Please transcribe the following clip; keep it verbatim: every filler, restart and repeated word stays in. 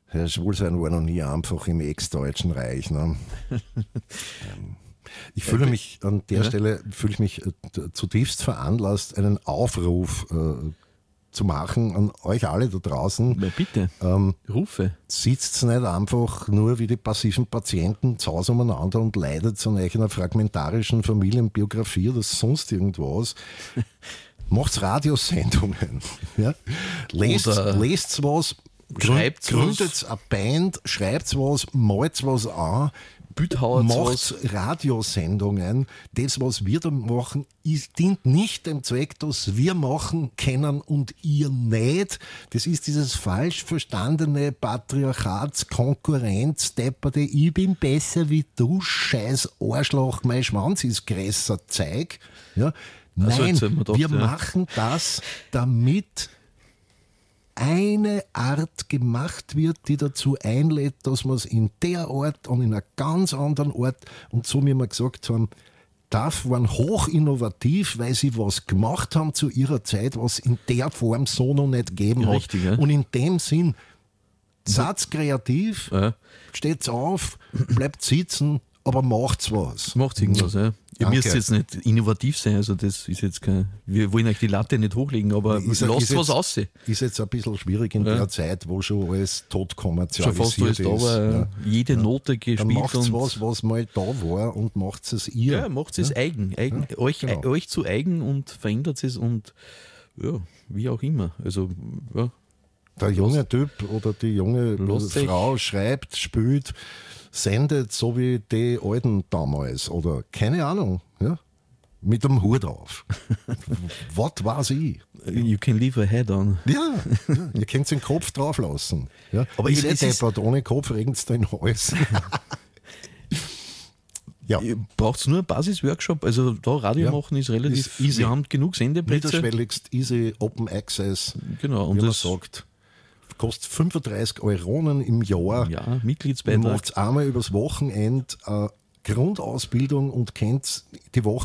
Ja, Schwulsein war noch nie einfach im ex-deutschen Reich. Ne? ähm, ich fühle mich an der ja. Stelle fühle ich mich äh, zutiefst veranlasst, einen Aufruf äh, zu machen an euch alle da draußen. Na bitte, ähm, Rufe. Sitzt nicht einfach nur wie die passiven Patienten zu Hause umeinander und leidet an einer fragmentarischen Familienbiografie oder sonst irgendwas. Macht's Radiosendungen. Ja? Lest, lest was, schreibt gründet eine Band, schreibt was, malt was an. Macht Radiosendungen. Das, was wir da machen, ist, dient nicht dem Zweck, dass wir machen können und ihr nicht. Das ist dieses falsch verstandene Patriarchats-Konkurrenz-Depperte, ich bin besser wie du, scheiß Arschloch, mein Schwanz ist größer, Zeug. Ja? Nein, also wir, gedacht, wir ja. machen das, damit eine Art gemacht wird, die dazu einlädt, dass man es in der Art und in einer ganz anderen Art, und so wie wir gesagt haben, DAF waren hoch innovativ, weil sie was gemacht haben zu ihrer Zeit, was in der Form so noch nicht gegeben ja, hat. Richtig, ja. Und in dem Sinn, seid kreativ, ja. steht's auf, bleibt sitzen, aber macht's was. Macht's irgendwas, ja. Ihr müsst jetzt nicht innovativ sein, also das ist jetzt kein, wir wollen euch die Latte nicht hochlegen, aber ist, lasst ist was aus. Ist jetzt ein bisschen schwierig in ja. der Zeit, wo schon alles tot kommerzialisiert schon fast alles ist. Da war, ja. Jede ja. Note gespielt. Dann macht's und was, was mal da war und macht es ihr. Ja, macht es ja? eigen. eigen ja, euch, genau. euch zu eigen und verändert es und ja, wie auch immer. Also, ja. Der junge Typ oder die junge Frau schreibt, spielt, sendet, so wie die Alten damals oder keine Ahnung, ja, mit dem Hut auf. Was weiß ich? You can leave a head on. Ja, ja, ihr könnt den Kopf drauf lassen. Ja. Aber ich sehe deppert, ohne Kopf regnet es da in Hals. Ja. Ihr braucht nur einen Basis-Workshop, also da Radio ja. machen ist relativ ist easy. Wir haben genug Sendeplätze. Niederschwelligst, easy, Open Access, genau, und wie man das sagt. Kostet fünfunddreißig Euronen im Jahr. Ja, Mitgliedsbeitrag. Macht einmal übers Wochenende äh, Grundausbildung und kennt die Woche